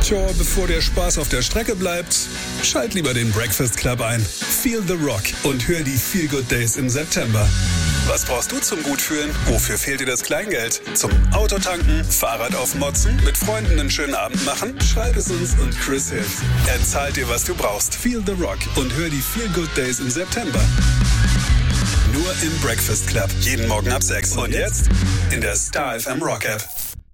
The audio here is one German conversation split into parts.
Tja, bevor der Spaß auf der Strecke bleibt, schalt lieber den Breakfast Club ein. Feel the Rock und hör die Feel Good Days im September. Was brauchst du zum Gutfühlen? Wofür fehlt dir das Kleingeld? Zum Autotanken, Fahrrad aufmotzen, mit Freunden einen schönen Abend machen? Schreib es uns und Chris hilft. Er zahlt dir, was du brauchst. Feel the Rock und hör die Feel Good Days im September. Nur im Breakfast Club. Jeden Morgen ab 6. Und jetzt in der Star FM Rock App.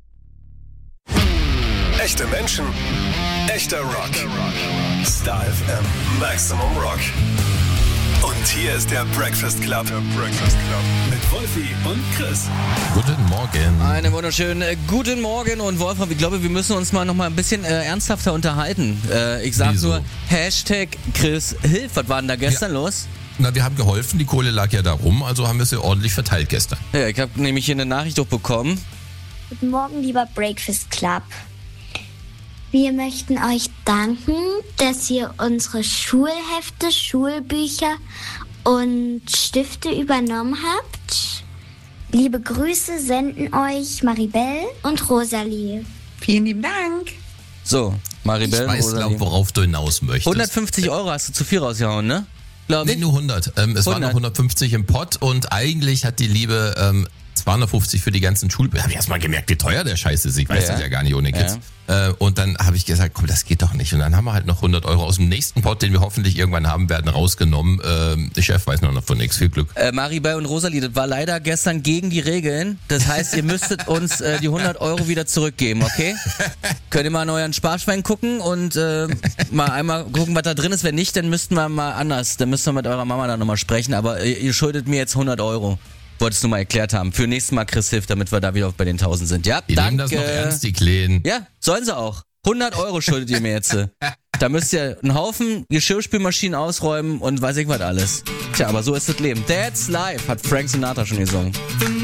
Echte Menschen, echter Rock. Star FM Maximum Rock. Und hier ist der Breakfast Club. Mit Wolfi und Chris. Guten Morgen. Einen wunderschönen guten Morgen. Und Wolfram, ich glaube, wir müssen uns mal noch mal ein bisschen ernsthafter unterhalten. Ich sag Wieso? nur, Hashtag Chris Hilf. Was war denn da gestern los? Na, wir haben geholfen, die Kohle lag ja da rum, also haben wir sie ordentlich verteilt gestern. Ja, ich habe nämlich hier eine Nachricht doch bekommen. Guten Morgen, lieber Breakfast Club. Wir möchten euch danken, dass ihr unsere Schulhefte, Schulbücher und Stifte übernommen habt. Liebe Grüße senden euch Maribel und Rosalie. Vielen lieben Dank. So, Maribel. Ich weiß, glaub, worauf du hinaus möchtest. 150 Euro hast du zu viel rausgehauen, ne? Nee, nur 100. Es waren 100. noch 150 im Pott und eigentlich hat die Liebe 250 für die ganzen Schulbücher. Habe ich erst mal gemerkt, wie teuer der Scheiß ist. Ich weiß das ja gar nicht ohne Kids. Und dann habe ich gesagt, komm, das geht doch nicht. Und dann haben wir halt noch 100 Euro aus dem nächsten Pott, den wir hoffentlich irgendwann haben werden, rausgenommen. Der Chef weiß noch von nichts. Viel Glück. Maribel und Rosalie, das war leider gestern gegen die Regeln. Das heißt, ihr müsstet uns die 100 Euro wieder zurückgeben, okay? Könnt ihr mal in euren Sparschwein gucken und mal einmal gucken, was da drin ist. Wenn nicht, dann müssten wir mal anders. Dann müsst ihr mit eurer Mama da nochmal sprechen. Aber ihr schuldet mir jetzt 100 Euro. Wolltest du mal erklärt haben. Für nächstes Mal Chris hilft, damit wir da wieder bei den 1000 sind. Ja, Die danke. nehmen das noch ernst, die Kleen. Ja, sollen sie auch. 100 Euro schuldet ihr mir jetzt. Da müsst ihr einen Haufen Geschirrspülmaschinen ausräumen und weiß ich was alles. Tja, aber so ist das Leben. That's life, hat Frank Sinatra schon gesungen.